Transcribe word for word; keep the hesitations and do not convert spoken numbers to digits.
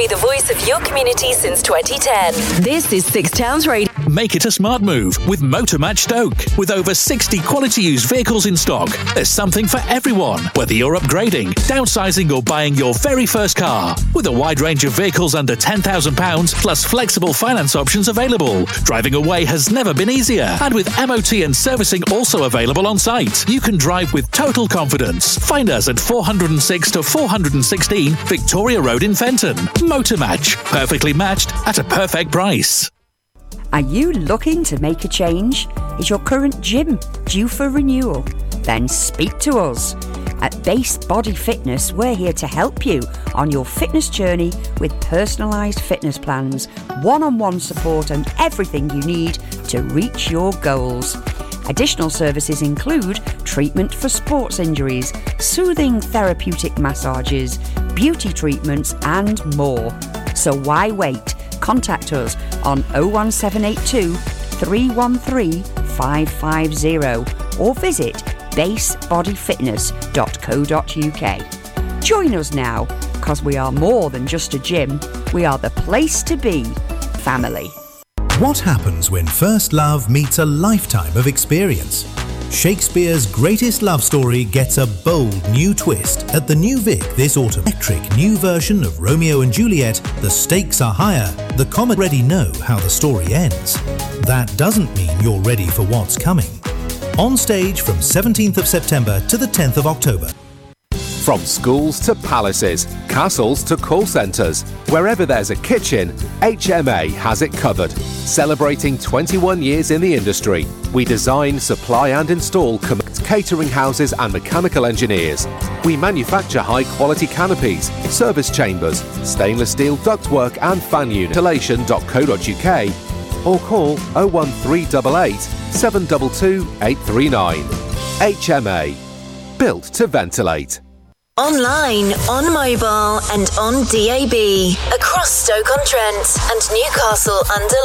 be the voice of your community since twenty ten. This is Six Towns Radio. Make it a smart move with Motormatch Stoke. With over sixty quality used vehicles in stock, there's something for everyone, whether you're upgrading, downsizing or buying your very first car. With a wide range of vehicles under ten thousand pounds, plus flexible finance options available, driving away has never been easier. And with M O T and servicing also available on site, you can drive with total confidence. Find us at four oh six to four sixteen Victoria Road in Fenton. Motormatch, perfectly matched at a perfect price. Are you looking to make a change? Is your current gym due for renewal? Then speak to us. At Base Body Fitness, we're here to help you on your fitness journey with personalised fitness plans, one-on-one support and everything you need to reach your goals. Additional services include treatment for sports injuries, soothing therapeutic massages, beauty treatments and more. So why wait? Contact us on oh one seven eight two, three one three, five five zero or visit base body fitness dot co dot uk. Join us now, because we are more than just a gym. We are the place to be. Family. What happens when first love meets a lifetime of experience? Shakespeare's greatest love story gets a bold new twist at the New Vic this autumn. Electric new version of Romeo and Juliet, the stakes are higher, the comet already know how the story ends. That doesn't mean you're ready for what's coming. On stage from seventeenth of September to the tenth of October. From schools to palaces, castles to call centres, wherever there's a kitchen, H M A has it covered. Celebrating twenty-one years in the industry, we design, supply and install catering houses and mechanical engineers. We manufacture high-quality canopies, service chambers, stainless steel ductwork and fan unit. ventilation dot co dot uk or call oh one three eight eight, seven two two, eight three nine. H M A. Built to ventilate. Online, on mobile and on D A B. Across Stoke-on-Trent and Newcastle under